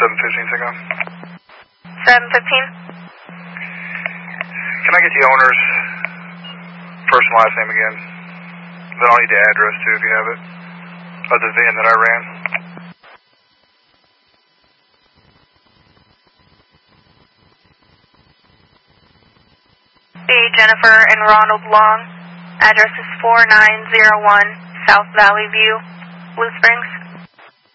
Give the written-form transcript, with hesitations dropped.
715 Synchron. 715. Can I get the owner's first and last name again? Then I'll need the address too if you have it. Of the van that I ran. Jennifer and Ronald Long. Address is 4901 South Valley View, Blue Springs.